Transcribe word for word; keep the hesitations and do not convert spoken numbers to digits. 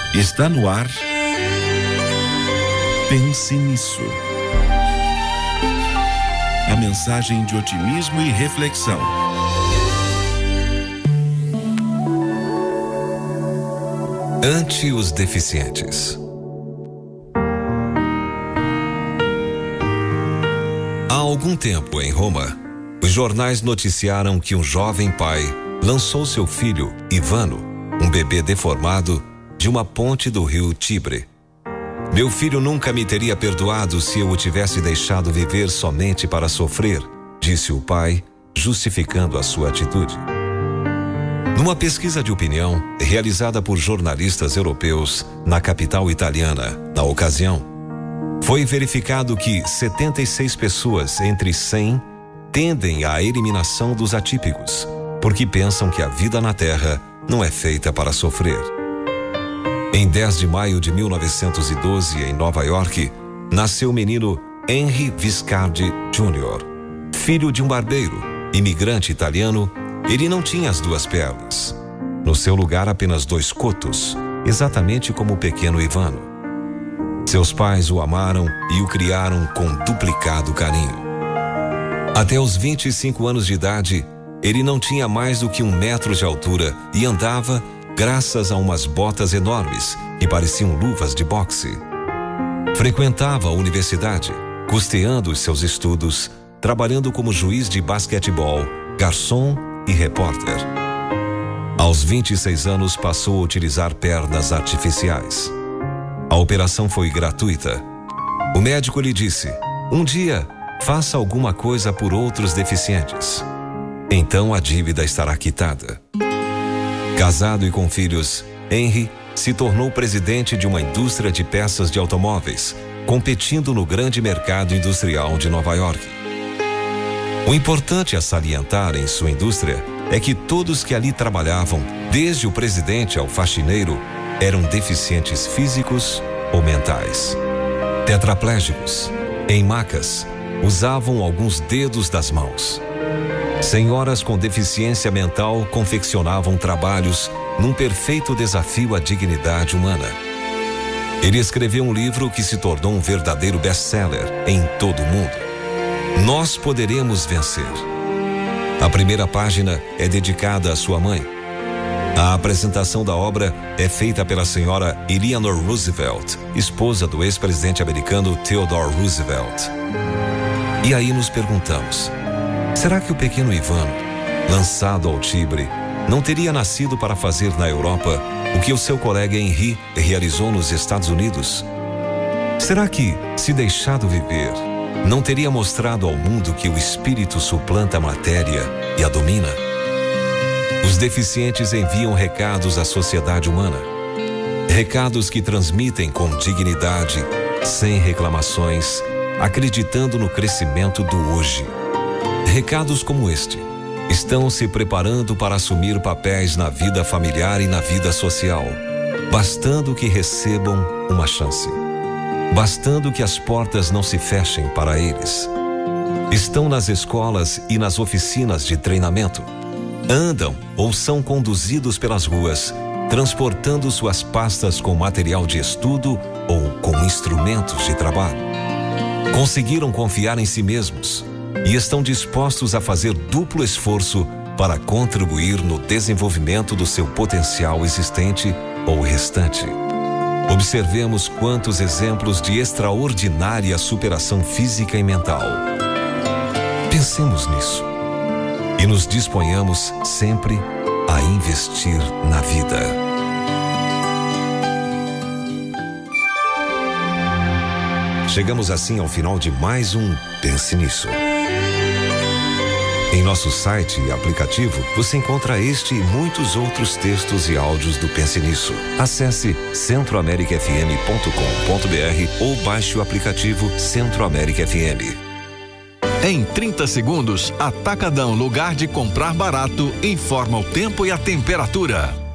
Está no ar. Pense nisso. A mensagem de otimismo e reflexão. Ante os deficientes. Há algum tempo, em Roma, os jornais noticiaram que um jovem pai lançou seu filho, Ivano, um bebê deformado, de uma ponte do rio Tibre. Meu filho nunca me teria perdoado se eu o tivesse deixado viver somente para sofrer, disse o pai, justificando a sua atitude. Numa pesquisa de opinião realizada por jornalistas europeus na capital italiana, na ocasião, foi verificado que setenta e seis pessoas entre cem tendem à eliminação dos atípicos, porque pensam que a vida na Terra não é feita para sofrer. Em dez de maio de mil novecentos e doze, em Nova York, nasceu o menino Henry Viscardi Júnior Filho de um barbeiro, imigrante italiano. Ele não tinha as duas pernas. No seu lugar, apenas dois cotos, exatamente como o pequeno Ivano. Seus pais o amaram e o criaram com duplicado carinho. Até os vinte e cinco anos de idade, ele não tinha mais do que um metro de altura e andava graças a umas botas enormes que pareciam luvas de boxe. Frequentava a universidade, custeando os seus estudos, trabalhando como juiz de basquetebol, garçom e repórter. Aos vinte e seis anos passou a utilizar pernas artificiais. A operação foi gratuita. O médico lhe disse: um dia, faça alguma coisa por outros deficientes. Então a dívida estará quitada. Casado e com filhos, Henry se tornou presidente de uma indústria de peças de automóveis, competindo no grande mercado industrial de Nova York. O importante a salientar em sua indústria é que todos que ali trabalhavam, desde o presidente ao faxineiro, eram deficientes físicos ou mentais. Tetraplégicos, em macas, usavam alguns dedos das mãos. Senhoras com deficiência mental confeccionavam trabalhos num perfeito desafio à dignidade humana. Ele escreveu um livro que se tornou um verdadeiro best-seller em todo o mundo. Nós poderemos vencer. A primeira página é dedicada à sua mãe. A apresentação da obra é feita pela senhora Eleanor Roosevelt, esposa do ex-presidente americano Theodore Roosevelt. E aí nos perguntamos: será que o pequeno Ivano, lançado ao Tibre, não teria nascido para fazer na Europa o que o seu colega Henry realizou nos Estados Unidos? Será que, se deixado viver, não teria mostrado ao mundo que o espírito suplanta a matéria e a domina? Os deficientes enviam recados à sociedade humana. Recados que transmitem com dignidade, sem reclamações, acreditando no crescimento do hoje. Recados como este estão se preparando para assumir papéis na vida familiar e na vida social, bastando que recebam uma chance. Bastando que as portas não se fechem para eles. Estão nas escolas e nas oficinas de treinamento. Andam ou são conduzidos pelas ruas, transportando suas pastas com material de estudo ou com instrumentos de trabalho. Conseguiram confiar em si mesmos e estão dispostos a fazer duplo esforço para contribuir no desenvolvimento do seu potencial existente ou restante. Observemos quantos exemplos de extraordinária superação física e mental. Pensemos nisso e nos disponhamos sempre a investir na vida. Chegamos assim ao final de mais um Pense Nisso. Em nosso site e aplicativo, você encontra este e muitos outros textos e áudios do Pense Nisso. Acesse centro américa f m ponto com ponto b r ou baixe o aplicativo Centro América F M. Em trinta segundos, Atacadão, lugar de comprar barato, informa o tempo e a temperatura.